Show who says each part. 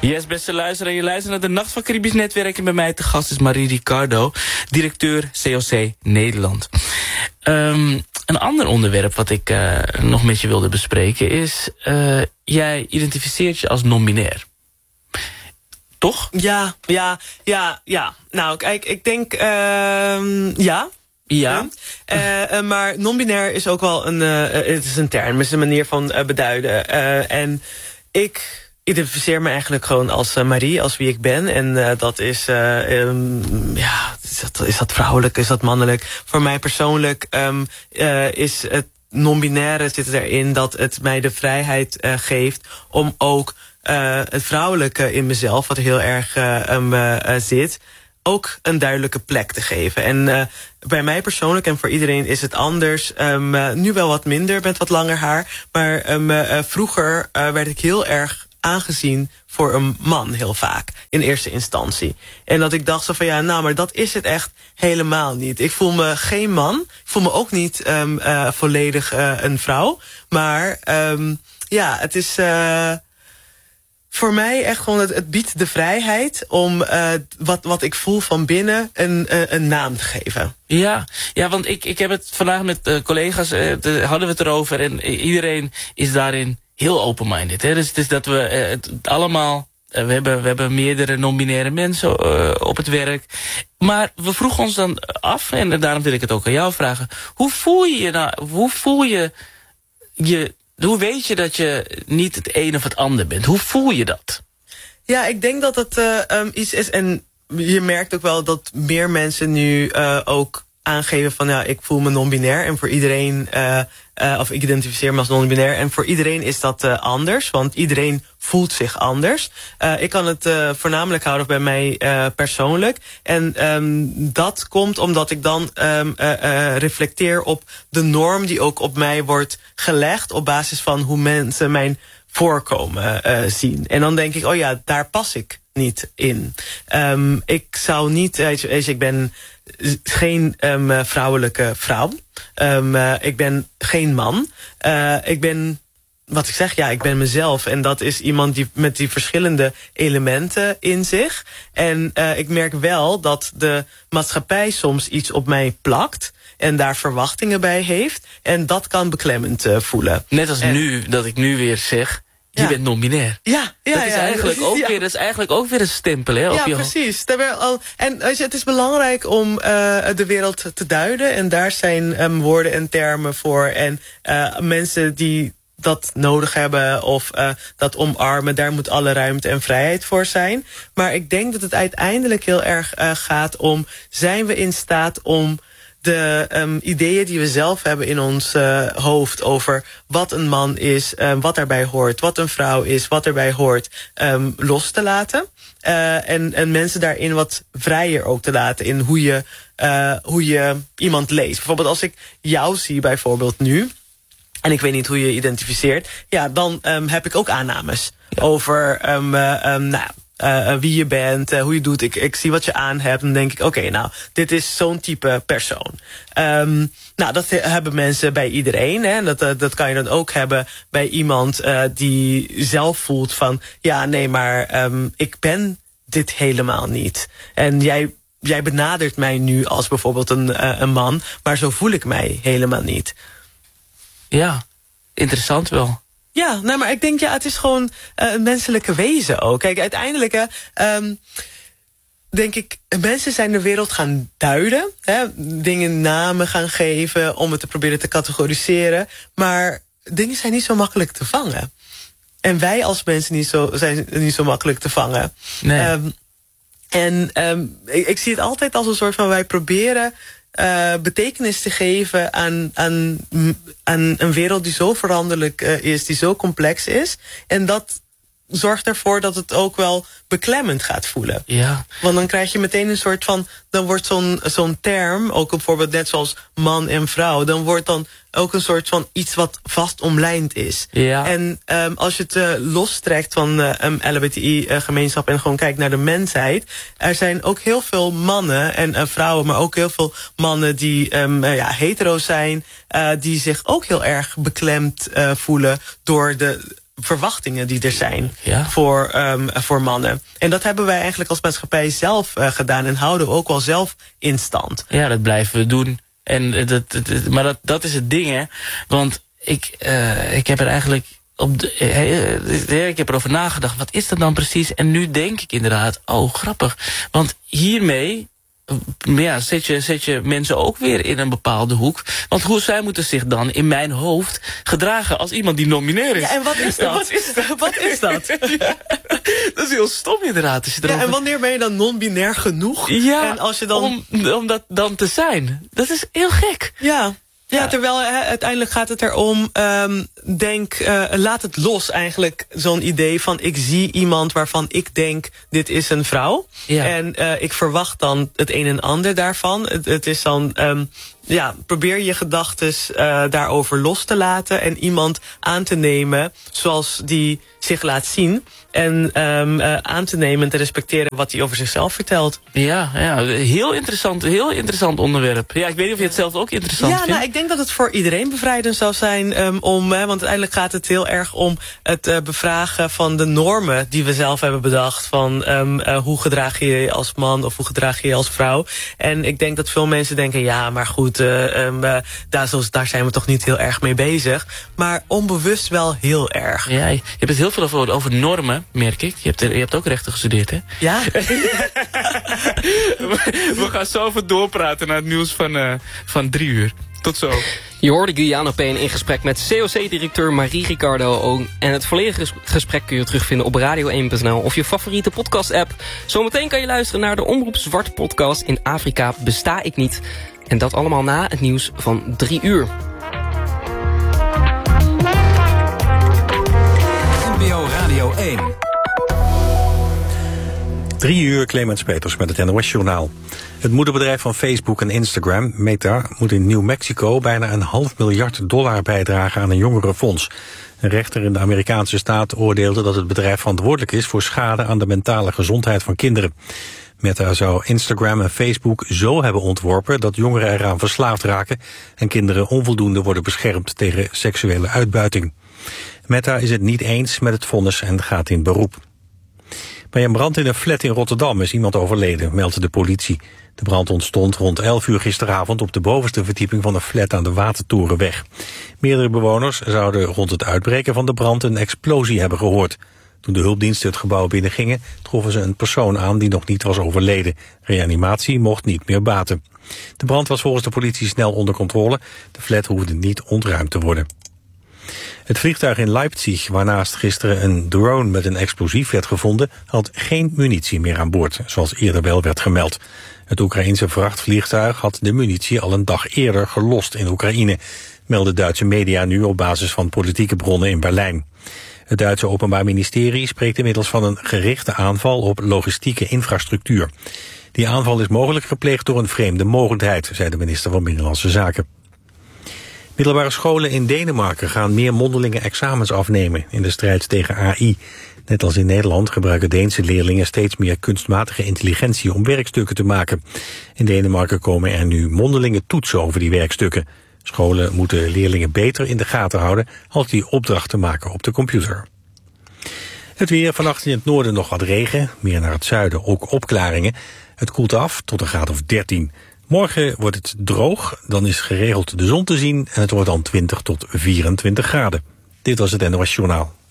Speaker 1: Yes, beste luisteraar. Je luistert naar de Nacht van Caribisch Netwerk. En bij mij te gast is Marie Ricardo, directeur COC Nederland. Een ander onderwerp wat ik nog met je wilde bespreken is... jij identificeert je als non-binair. Toch?
Speaker 2: Ja. Nou, kijk, ik denk, ja.
Speaker 1: Ja.
Speaker 2: Maar non-binair is ook wel het is een term, het is een manier van beduiden. En ik identificeer me eigenlijk gewoon als Marie, als wie ik ben. En dat is, is dat vrouwelijk, is dat mannelijk? Voor mij persoonlijk is het non-binaire zit erin dat het mij de vrijheid geeft om ook het vrouwelijke in mezelf, wat heel erg zit, ook een duidelijke plek te geven. En bij mij persoonlijk en voor iedereen is het anders. Nu wel wat minder, met wat langer haar. Maar vroeger werd ik heel erg aangezien voor een man heel vaak, in eerste instantie. En dat ik dacht zo van, ja, nou, maar dat is het echt helemaal niet. Ik voel me geen man. Ik voel me ook niet volledig een vrouw. Maar ja, het is voor mij echt gewoon, het biedt de vrijheid om wat ik voel van binnen een naam te geven.
Speaker 1: Ja, want ik heb het vandaag met collega's, hadden we het erover. En iedereen is daarin heel open-minded. Hè? Dus het is dat we het allemaal... We hebben meerdere non-binaire mensen op het werk. Maar we vroegen ons dan af, en daarom wil ik het ook aan jou vragen. Hoe voel je je nou? Hoe weet je dat je niet het een of het ander bent? Hoe voel je dat?
Speaker 2: Ja, ik denk dat het iets is. En je merkt ook wel dat meer mensen nu ook aangeven van, ja, ik voel me non-binair. En voor iedereen, of ik identificeer me als non-binair. En voor iedereen is dat anders, want iedereen voelt zich anders. Ik kan het voornamelijk houden bij mij persoonlijk. En dat komt omdat ik dan reflecteer op de norm die ook op mij wordt gelegd op basis van hoe mensen mijn voorkomen zien. En dan denk ik, oh ja, daar pas ik niet in. Ik zou niet, ik ben geen vrouwelijke vrouw. Ik ben geen man. Ik ben, wat ik zeg, ja, ik ben mezelf. En dat is iemand die met die verschillende elementen in zich. En ik merk wel dat de maatschappij soms iets op mij plakt en daar verwachtingen bij heeft. En dat kan beklemmend voelen.
Speaker 1: Net als nu, dat ik nu weer zeg, je bent non-binair.
Speaker 2: Ja,
Speaker 1: dat is eigenlijk ook weer een stempel, hè?
Speaker 2: Ja, precies. En het is belangrijk om de wereld te duiden. En daar zijn woorden en termen voor. En mensen die dat nodig hebben of dat omarmen, daar moet alle ruimte en vrijheid voor zijn. Maar ik denk dat het uiteindelijk heel erg gaat om, zijn we in staat om de ideeën die we zelf hebben in ons hoofd over wat een man is, wat daarbij hoort, wat een vrouw is, wat erbij hoort, los te laten. En mensen daarin wat vrijer ook te laten in hoe je iemand leest. Bijvoorbeeld als ik jou zie bijvoorbeeld nu, en ik weet niet hoe je identificeert, ja, dan heb ik ook aannames over wie je bent, hoe je doet. Ik zie wat je aan hebt en denk ik, oké, nou, dit is zo'n type persoon. Nou, dat hebben mensen bij iedereen. Hè. Dat kan je dan ook hebben bij iemand die zelf voelt van, ja, nee, maar ik ben dit helemaal niet. En jij benadert mij nu als bijvoorbeeld een man, maar zo voel ik mij helemaal niet.
Speaker 1: Ja, interessant wel.
Speaker 2: Ja, nou, maar ik denk, ja, het is gewoon een menselijke wezen ook. Kijk, uiteindelijk denk ik, mensen zijn de wereld gaan duiden. Hè, dingen namen gaan geven om het te proberen te categoriseren. Maar dingen zijn niet zo makkelijk te vangen. En wij als mensen zijn niet zo makkelijk te vangen.
Speaker 1: Nee.
Speaker 2: Ik zie het altijd als een soort van, wij proberen betekenis te geven aan een wereld die zo veranderlijk is, die zo complex is. En dat zorgt ervoor dat het ook wel beklemmend gaat voelen.
Speaker 1: Ja. Want
Speaker 2: dan krijg je meteen een soort van, dan wordt zo'n term, ook bijvoorbeeld net zoals man en vrouw, dan wordt dan ook een soort van iets wat vast omlijnd is.
Speaker 1: Ja.
Speaker 2: En als je het lostrekt van LHBTI-gemeenschap en gewoon kijkt naar de mensheid, er zijn ook heel veel mannen en vrouwen, maar ook heel veel mannen die hetero zijn, die zich ook heel erg beklemd voelen door verwachtingen die er zijn voor mannen. En dat hebben wij eigenlijk als maatschappij zelf gedaan en houden we ook wel zelf in stand.
Speaker 1: Ja, dat blijven we doen. En maar dat is het ding, hè. Want ik heb er eigenlijk ik heb erover nagedacht, wat is dat dan precies? En nu denk ik inderdaad, grappig. Want hiermee zet je mensen ook weer in een bepaalde hoek. Want hoe zij moeten zich dan in mijn hoofd gedragen als iemand die non-binair is.
Speaker 2: Ja, en wat is dat? Wat is dat?
Speaker 1: Ja, dat is heel stom inderdaad. Als je
Speaker 2: en wanneer ben je dan non-binair genoeg?
Speaker 1: Ja,
Speaker 2: en als je dan...
Speaker 1: om dat dan te zijn. Dat is heel gek.
Speaker 2: Ja, terwijl uiteindelijk gaat het erom, laat het los eigenlijk, zo'n idee van ik zie iemand waarvan ik denk, dit is een vrouw. Ja. En ik verwacht dan het een en ander daarvan. Het is dan, probeer je gedachtes daarover los te laten en iemand aan te nemen zoals die zich laat zien. En aan te nemen en te respecteren wat hij over zichzelf vertelt.
Speaker 1: Ja, heel interessant onderwerp. Ja, ik weet niet of je het zelf ook interessant vindt.
Speaker 2: Ja, ik denk dat het voor iedereen bevrijdend zou zijn want uiteindelijk gaat het heel erg om het bevragen van de normen die we zelf hebben bedacht. Van hoe gedraag je je als man of hoe gedraag je je als vrouw. En ik denk dat veel mensen denken, ja, maar goed, daar zijn we toch niet heel erg mee bezig. Maar onbewust wel heel erg.
Speaker 1: Ja, je hebt het heel veel over normen, merk ik. Je hebt ook rechten gestudeerd, hè?
Speaker 2: Ja.
Speaker 1: We gaan zo even doorpraten naar het nieuws van 3 uur. Tot zo.
Speaker 3: Je hoorde Guyana Payne in gesprek met COC-directeur Marie Ricardo. En het volledige gesprek kun je terugvinden op radio1.nl of je favoriete podcast-app. Zometeen kan je luisteren naar de Omroep Zwart podcast In Afrika besta ik niet. En dat allemaal na het nieuws van 3 uur.
Speaker 4: NPO Radio 1.
Speaker 5: 3 uur, Clemens Peters met het NOS-journaal. Het moederbedrijf van Facebook en Instagram, Meta, moet in New Mexico bijna $500 miljoen bijdragen aan een jongerenfonds. Een rechter in de Amerikaanse staat oordeelde dat het bedrijf verantwoordelijk is voor schade aan de mentale gezondheid van kinderen. Meta zou Instagram en Facebook zo hebben ontworpen dat jongeren eraan verslaafd raken en kinderen onvoldoende worden beschermd tegen seksuele uitbuiting. Meta is het niet eens met het vonnis en gaat in beroep. Bij een brand in een flat in Rotterdam is iemand overleden, meldt de politie. De brand ontstond rond 11 uur gisteravond op de bovenste verdieping van een flat aan de Watertorenweg. Meerdere bewoners zouden rond het uitbreken van de brand een explosie hebben gehoord. Toen de hulpdiensten het gebouw binnengingen, troffen ze een persoon aan die nog niet was overleden. Reanimatie mocht niet meer baten. De brand was volgens de politie snel onder controle. De flat hoefde niet ontruimd te worden. Het vliegtuig in Leipzig, waarnaast gisteren een drone met een explosief werd gevonden, had geen munitie meer aan boord, zoals eerder wel werd gemeld. Het Oekraïense vrachtvliegtuig had de munitie al een dag eerder gelost in Oekraïne, melden Duitse media nu op basis van politieke bronnen in Berlijn. Het Duitse Openbaar Ministerie spreekt inmiddels van een gerichte aanval op logistieke infrastructuur. Die aanval is mogelijk gepleegd door een vreemde mogendheid, zei de minister van Binnenlandse Zaken. Middelbare scholen in Denemarken gaan meer mondelinge examens afnemen in de strijd tegen AI. Net als in Nederland gebruiken Deense leerlingen steeds meer kunstmatige intelligentie om werkstukken te maken. In Denemarken komen er nu mondelinge toetsen over die werkstukken. Scholen moeten leerlingen beter in de gaten houden als die opdrachten maken op de computer. Het weer, vannacht in het noorden nog wat regen, meer naar het zuiden ook opklaringen. Het koelt af tot een graad of 13. Morgen wordt het droog, dan is geregeld de zon te zien en het wordt dan 20 tot 24 graden. Dit was het NOS Journaal.